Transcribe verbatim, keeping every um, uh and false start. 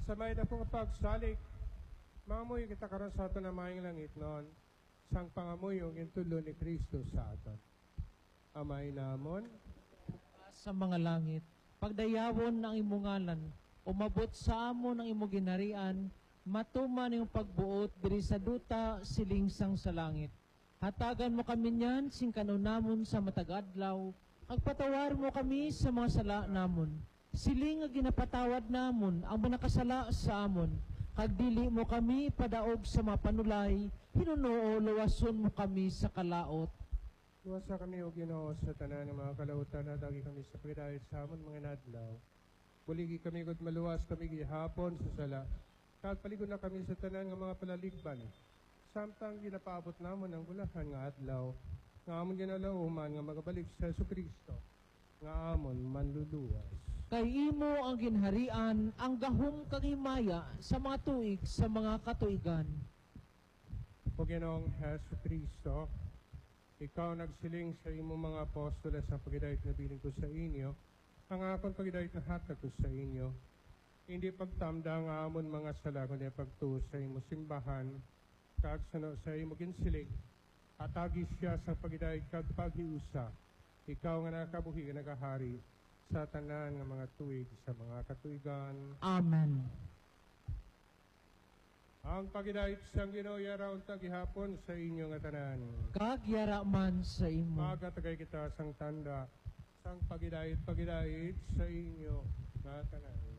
Sa may na pong pagsalik, mamoy kita karon sa aton na maing langit noon, sang pangamoy yung intulo ni Kristo sa aton. Amay namon, Sa mga langit, pagdayawon ng imungalan, umabot sa amon ang imo ginarian, matuman yung pagbuot diri sa duta silingsang sa langit. Hatagan mo kami niyan, sing kanunamon sa matagadlaw, agpatawar mo kami sa mga sala namon. Siling nga ginapatawad namon ang mga nakasala sa amon. Kagdili mo kami padaog sa mga panulay, hinunoo lawason mo kami sa kalaot. luwasa kami o Ginoo sa tanan ng mga kalautan na dagi kami sa pagdahil sa amon mga nadlaw. Buligi kami kud maluwas kami gihapon sa sala. Kagpaligon na kami sa tanan ng mga palaligban. Samtang ginapaabot namon ang bulahan nga adlaw, nga amon ginalauman nga magabalik sa Jesucristo, nga amon manluluwas. Kay imo ang ginharian, ang gahom kang himaya sa mga tuig sa mga katuigan. O Ginoong Jesucristo, ikaw nagsiling sa imong mga apostoles sa pagidayat na biling ko sa inyo, ang akong pagidayat na hatag ko sa inyo. Hindi pagtamda ang amon mga sala, kundi pagtuo sa imo simbahan, kagsano sa imo ginsiling, at agis siya sa pagidayat kag paghiusa. Ikaw nga nakabuhi nga nagahari sa tanan ng mga tuig sa mga katuigan. Amen. Ang pagidayat sang Ginoo yaraon ta gihapon sa inyo nga tanan. Kagyara man sa imo. Magatagay kita sang tanda, sang pagidayat pagidayat sa inyo nga tanan.